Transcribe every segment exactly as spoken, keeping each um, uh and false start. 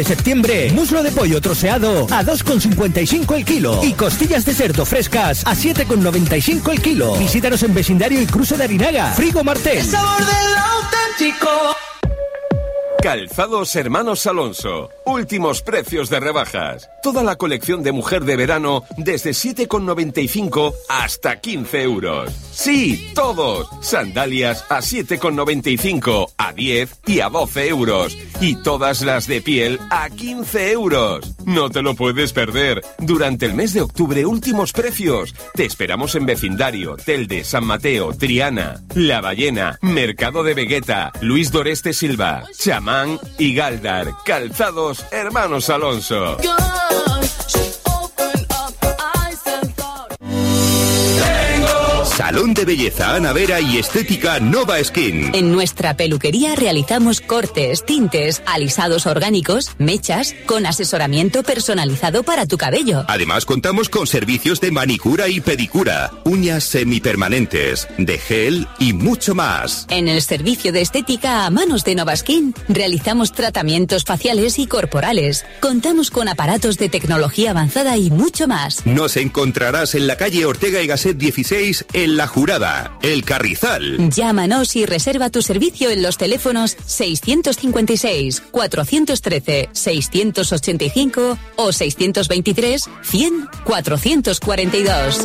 De septiembre, muslo de pollo troceado a dos con cincuenta y cinco el kilo y costillas de cerdo frescas a siete con noventa y cinco el kilo. Visítanos en Vecindario y Cruce de Arinaga. Frigo Martel. El sabor del auténtico. Calzados Hermanos Alonso. Últimos precios de rebajas. Toda la colección de mujer de verano desde siete con noventa y cinco hasta quince euros. Sí, todos. Sandalias a siete con noventa y cinco, a diez y a doce euros. Y todas las de piel a quince euros. No te lo puedes perder. Durante el mes de octubre, últimos precios. Te esperamos en Vecindario, Telde, San Mateo, Triana, La Ballena, Mercado de Vegueta, Luis Doreste Silva, Chamán y Galdar. Calzados Hermanos Alonso. Salón de Belleza Ana Vera y Estética Nova Skin. En nuestra peluquería realizamos cortes, tintes, alisados orgánicos, mechas, con asesoramiento personalizado para tu cabello. Además contamos con servicios de manicura y pedicura, uñas semipermanentes, de gel y mucho más. En el servicio de estética a manos de Nova Skin realizamos tratamientos faciales y corporales. Contamos con aparatos de tecnología avanzada y mucho más. Nos encontrarás en la calle Ortega y Gasset dieciséis en La Jurada, El Carrizal. Llámanos y reserva tu servicio en los teléfonos seiscientos cincuenta y seis, cuatrocientos trece, seiscientos ochenta y cinco o seiscientos veintitrés, cien, cuatrocientos cuarenta y dos.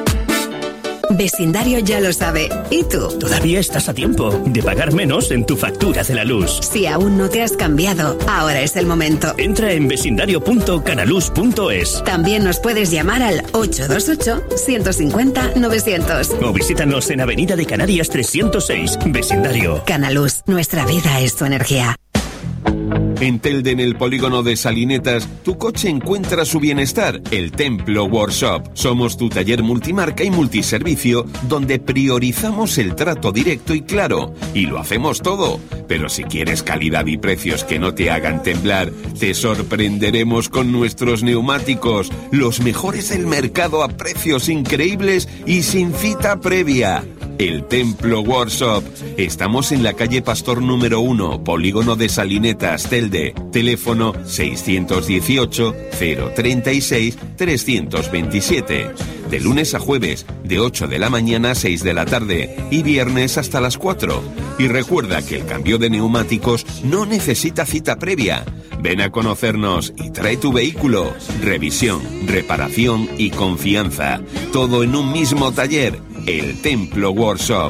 Vecindario ya lo sabe. ¿Y tú? Todavía estás a tiempo de pagar menos en tu factura de la luz. Si aún no te has cambiado, ahora es el momento. Entra en vecindario punto canaluz punto es. También nos puedes llamar al ocho dos ocho, ciento cincuenta, novecientos. O visítanos en Avenida de Canarias trescientos seis, Vecindario. Canaluz, nuestra vida es tu energía. En Telde, en el polígono de Salinetas, tu coche encuentra su bienestar. El Templo Workshop. Somos tu taller multimarca y multiservicio, donde priorizamos el trato directo y claro. Y lo hacemos todo. Pero si quieres calidad y precios que no te hagan temblar, te sorprenderemos con nuestros neumáticos. Los mejores del mercado a precios increíbles y sin cita previa. El Templo Workshop. Estamos en la calle Pastor número uno, polígono de Salinetas, Telde. Teléfono seiscientos dieciocho, cero treinta y seis, trescientos veintisiete. De lunes a jueves, de ocho de la mañana a seis de la tarde y viernes hasta las cuatro. Y recuerda que el cambio de neumáticos no necesita cita previa. Ven a conocernos y trae tu vehículo. Revisión, reparación y confianza. Todo en un mismo taller. El Templo Workshop.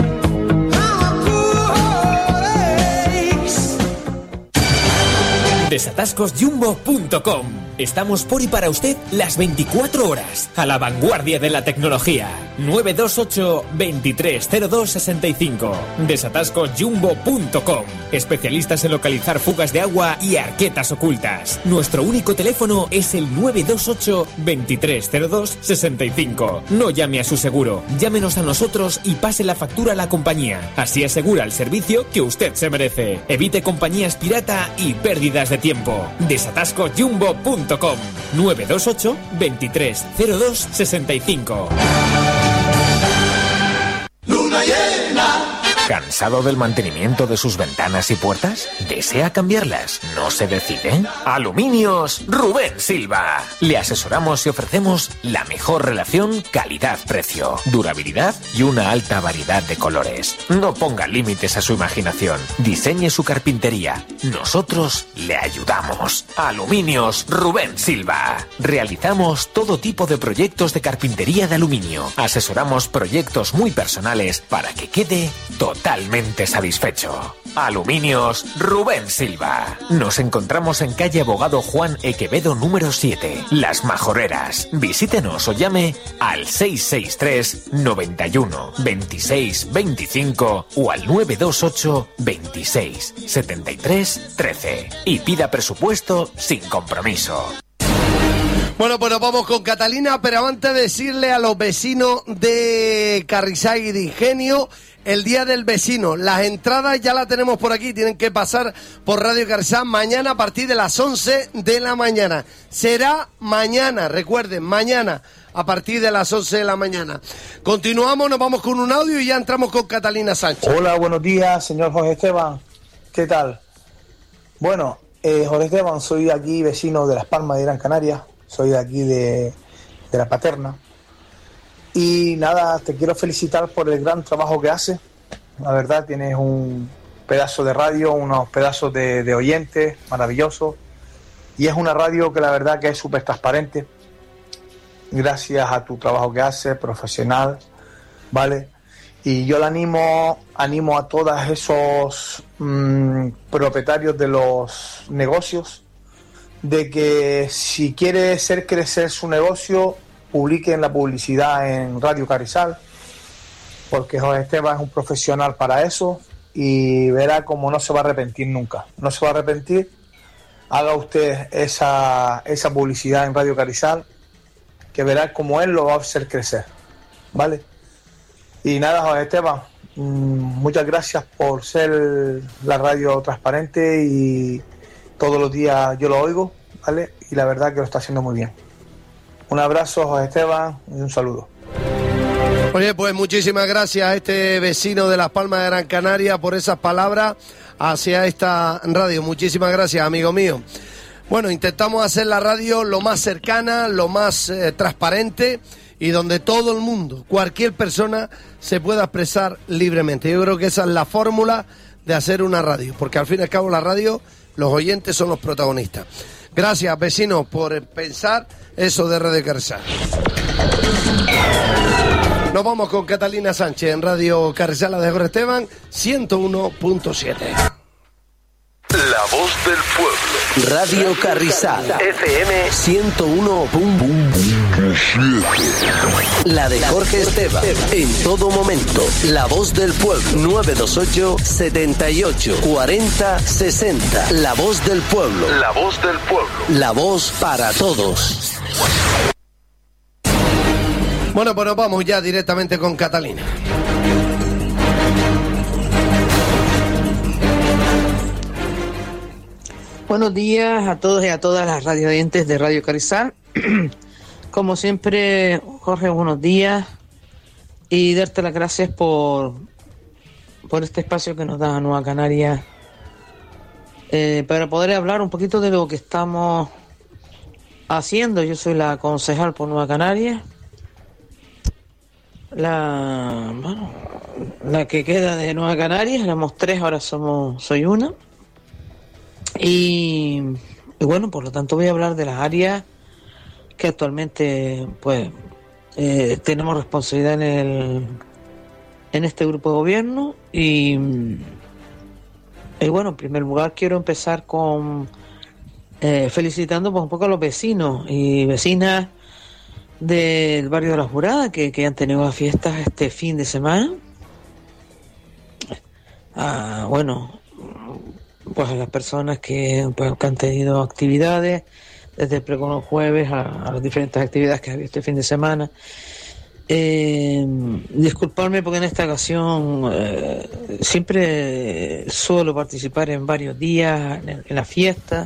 desatascos jumbo punto com. Estamos por y para usted las veinticuatro horas, a la vanguardia de la tecnología. nueve dos ocho, veintitrés cero dos sesenta y cinco. desatascos jumbo punto com. Especialistas en localizar fugas de agua y arquetas ocultas. Nuestro único teléfono es el nueve dos ocho, veintitrés cero dos sesenta y cinco. No llame a su seguro, llámenos a nosotros y pase la factura a la compañía. Así asegura el servicio que usted se merece. Evite compañías pirata y pérdidas de tiempo. desatascos jumbo punto com. nueve dos ocho, veintitrés cero dos sesenta y cinco. Luna llena. ¿Cansado del mantenimiento de sus ventanas y puertas? ¿Desea cambiarlas? ¿No se decide? Aluminios Rubén Silva. Le asesoramos y ofrecemos la mejor relación calidad-precio, durabilidad y una alta variedad de colores. No ponga límites a su imaginación. Diseñe su carpintería. Nosotros le ayudamos. Aluminios Rubén Silva. Realizamos todo tipo de proyectos de carpintería de aluminio. Asesoramos proyectos muy personales para que quede todo totalmente satisfecho. Aluminios Rubén Silva. Nos encontramos en calle Abogado Juan Equevedo número siete, Las Majoreras. Visítenos o llame al seis seis tres, noventa y uno, veintiséis, veinticinco o al nueve dos ocho, veintiséis, setenta y tres, trece y pida presupuesto sin compromiso. Bueno, pues nos vamos con Catalina, pero antes de decirle a los vecinos de Carrizal y de Ingenio el Día del Vecino. Las entradas ya las tenemos por aquí, tienen que pasar por Radio Carrizal mañana a partir de las once de la mañana. Será mañana, recuerden, mañana a partir de las once de la mañana. Continuamos, nos vamos con un audio y ya entramos con Catalina Sánchez. Hola, buenos días, señor Jorge Esteban. ¿Qué tal? Bueno, Eh, Jorge Esteban, soy aquí vecino de Las Palmas de Gran Canaria, soy de aquí de, de La Paterna. Y nada, te quiero felicitar por el gran trabajo que haces. La verdad, tienes un pedazo de radio, unos pedazos de, de oyentes maravillosos. Y es una radio que la verdad que es súper transparente. Gracias a tu trabajo que haces, profesional, ¿vale? Y yo le animo, animo a todos esos mmm, propietarios de los negocios de que si quiere hacer crecer su negocio, publiquen la publicidad en Radio Carrizal, porque Jorge Esteban es un profesional para eso y verá como no se va a arrepentir nunca. No se va a arrepentir. Haga usted esa, esa publicidad en Radio Carrizal, que verá como él lo va a hacer crecer, ¿vale? Y nada, Jorge Esteban, muchas gracias por ser la radio transparente y todos los días yo lo oigo, ¿vale? Y la verdad que lo está haciendo muy bien. Un abrazo, Jorge Esteban, y un saludo. Oye, pues muchísimas gracias a este vecino de Las Palmas de Gran Canaria por esas palabras hacia esta radio. Muchísimas gracias, amigo mío. Bueno, intentamos hacer la radio lo más cercana, lo más eh, transparente y donde todo el mundo, cualquier persona, se pueda expresar libremente. Yo creo que esa es la fórmula de hacer una radio, porque al fin y al cabo la radio, los oyentes son los protagonistas. Gracias, vecinos, por pensar eso de Radio Carrizal. Nos vamos con Catalina Sánchez en Radio Carrizal de Jorge Esteban, ciento uno punto siete. La voz del pueblo. Radio Carrizal. F M ciento uno punto siete. La de Jorge Esteban. En todo momento. La voz del pueblo. nueve dos ocho, setenta y ocho, cuarenta, sesenta. La voz del pueblo. La voz del pueblo. La voz para todos. Bueno, pues nos vamos ya directamente con Catalina. Buenos días a todos y a todas las radio oyentes de Radio Carrizal. Como siempre, Jorge, buenos días y darte las gracias por, por este espacio que nos da Nueva Canaria eh, para poder hablar un poquito de lo que estamos haciendo. Yo soy la concejal por Nueva Canaria, la, bueno, la que queda de Nueva Canaria. Éramos tres, ahora somos soy una. Y, y bueno, por lo tanto voy a hablar de las áreas que actualmente pues eh, tenemos responsabilidad en el en este grupo de gobierno y, y bueno, en primer lugar quiero empezar con eh, felicitando pues un poco a los vecinos y vecinas del barrio de La Jurada que, que han tenido las fiestas este fin de semana. Ah, bueno, pues a las personas que, pues, que han tenido actividades desde el pregón jueves a, a las diferentes actividades que ha habido este fin de semana. Eh, disculparme porque en esta ocasión eh, siempre suelo participar en varios días en, en la fiesta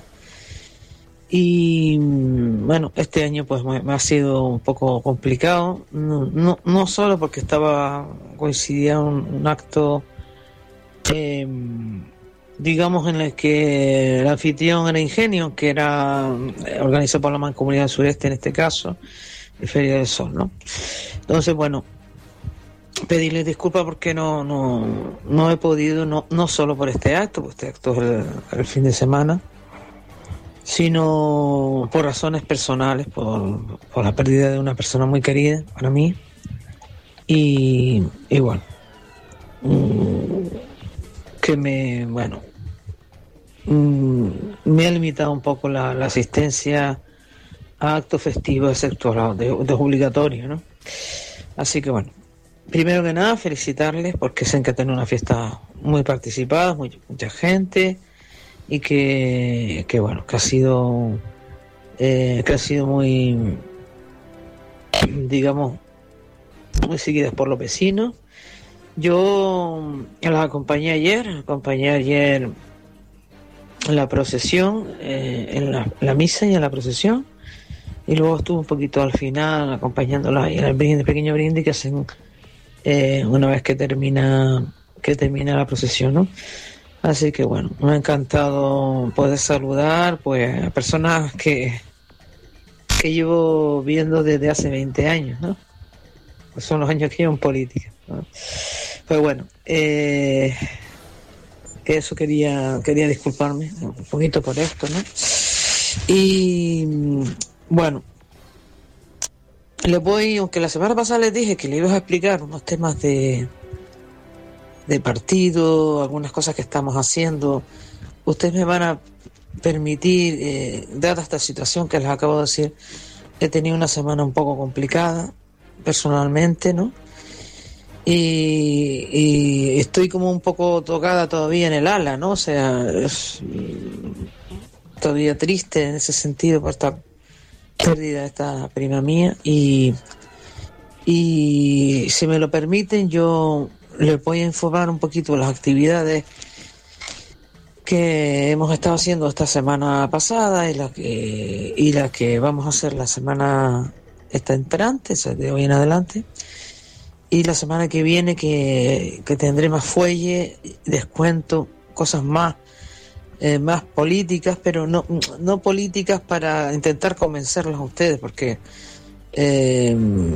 y bueno, este año pues me, me ha sido un poco complicado, no, no, no solo porque estaba coincidía un, un acto eh, digamos en el que el anfitrión era Ingenio, que era organizado por la Mancomunidad del Sureste en este caso, el Feria del Sol, ¿no? Entonces, bueno, pedirles disculpas porque no no no he podido, no no solo por este acto, porque este acto es el, el fin de semana, sino por razones personales, por, por la pérdida de una persona muy querida para mí, y igual que me, bueno, me ha limitado un poco la, la asistencia a actos festivos, excepto los de, de obligatorios, ¿no? Así que bueno, primero que nada felicitarles porque sé que tienen una fiesta muy participada, muy, mucha gente y que, que bueno, que ha sido eh, que ha sido muy, digamos, muy seguidas por los vecinos. Yo las acompañé ayer, acompañé ayer en la procesión, eh, en la, la misa y en la procesión, y luego estuve un poquito al final acompañándola en el brindis, pequeño brindis que hacen eh, una vez que termina que termina la procesión, ¿no? Así que bueno, me ha encantado poder saludar pues a personas que, que llevo viendo desde hace veinte años, ¿no? Pues son los años que llevo en política, ¿no? Pues bueno, eh, eso quería, quería disculparme un poquito por esto, ¿no? Y bueno, les voy, aunque la semana pasada les dije que le iba a explicar unos temas de, de partido, algunas cosas que estamos haciendo, ustedes me van a permitir, eh, dada esta situación que les acabo de decir, he tenido una semana un poco complicada personalmente, ¿no? Y, y estoy como un poco tocada todavía en el ala, ¿no? O sea, es, todavía triste en ese sentido por esta pérdida de esta prima mía y, y si me lo permiten yo les voy a informar un poquito de las actividades que hemos estado haciendo esta semana pasada y la que y la que vamos a hacer la semana esta entrante, o sea, de hoy en adelante, y la semana que viene que, que tendré más fuelle, descuento, cosas más eh, más políticas, pero no no políticas para intentar convencerlos a ustedes, porque eh,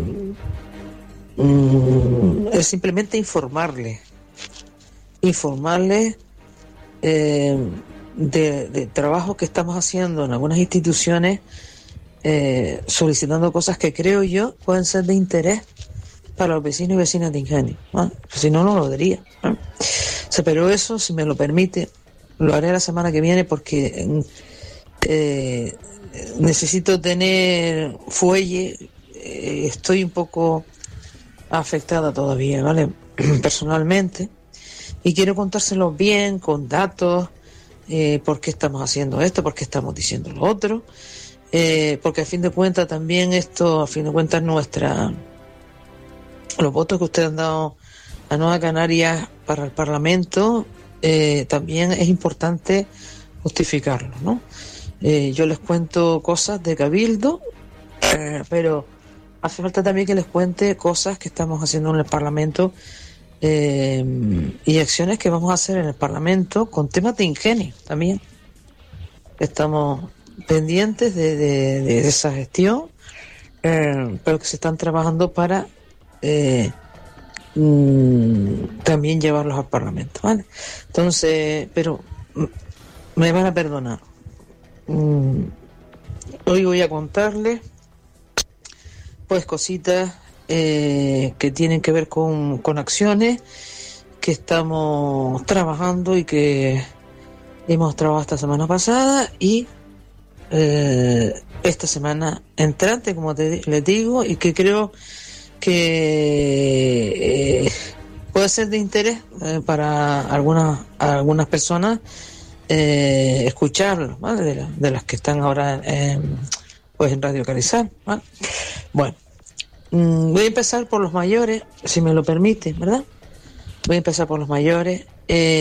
mm, es simplemente informarles, informarles eh, de, de trabajo que estamos haciendo en algunas instituciones, eh, solicitando cosas que creo yo pueden ser de interés para los vecinos y vecinas de Ingenio, ¿no? Si no, no lo diría, ¿no? O sea, pero eso, si me lo permite, lo haré la semana que viene porque eh, necesito tener fuelle, eh, estoy un poco afectada todavía, ¿vale? Personalmente, y quiero contárselos bien, con datos, eh, por qué estamos haciendo esto, por qué estamos diciendo lo otro, eh, porque a fin de cuentas también esto, a fin de cuentas nuestra, los votos que ustedes han dado a Nueva Canarias para el Parlamento, eh, también es importante justificarlo, ¿no? Eh, yo les cuento cosas de Cabildo, eh, pero hace falta también que les cuente cosas que estamos haciendo en el Parlamento, eh, y acciones que vamos a hacer en el Parlamento con temas de ingenio también. Estamos pendientes de, de, de esa gestión, eh, pero que se están trabajando para eh, mm, también llevarlos al Parlamento, ¿vale? Entonces, pero mm, me van a perdonar. Mm, hoy voy a contarles pues cositas eh, que tienen que ver con, con acciones que estamos trabajando y que hemos trabajado esta semana pasada y eh, esta semana entrante, como te, les digo, y que creo que eh, puede ser de interés eh, para algunas algunas personas eh, escucharlo, ¿vale? De, la, de las que están ahora en, pues en Radio Carizal, ¿vale? Bueno, mmm, voy a empezar por los mayores, si me lo permiten, ¿verdad? Voy a empezar por los mayores. Eh,